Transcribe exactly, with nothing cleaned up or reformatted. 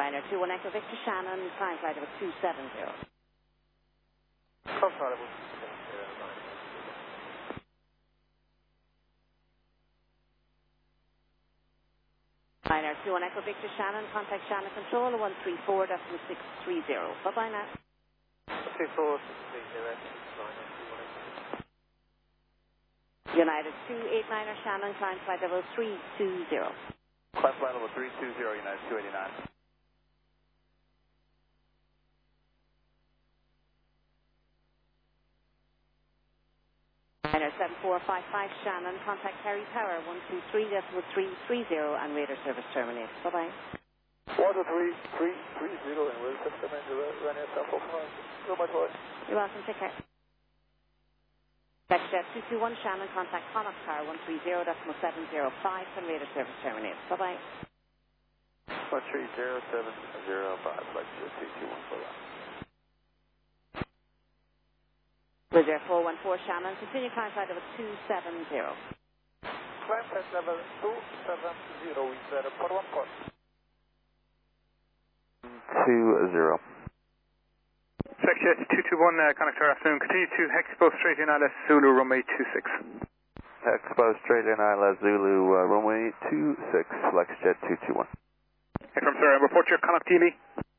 Ryanair two one Echo Victor Shannon, climb flight level two seven zero. Climb flight level Ryanair two one Echo Victor Shannon, contact Shannon Control one three four decimal six three zero. Bye-bye now. one three four six three zero. United two eight niner Shannon, climb flight level three two zero. Climb flight level three two zero, United two eighty-nine. Ryanair seven four five five Shannon, contact Kerry Tower one two three decimal three three zero and radar service terminated. Bye-bye. one two three three three zero and radar service terminated. Ryanair seven four five. So much more. You're welcome, take care. Flexjet two two one Shannon, contact Connaught Tower one three zero decimal seven zero five and radar service terminated. Bye-bye. one three zero seven zero five, Flexjet two two one for that. Wizz Air four one four Shannon, continue climb flight level two seven zero. Climb flight level two seven zero, Wizz Air four one four. two zero. Flexjet two two one, uh, Connaught Tower afternoon, continue to Expo straight in Alice Zulu runway two six. Expo straight in Isla Zulu uh, runway two six, Flexjet two two one. Hey, from sir, report your Connaught T V.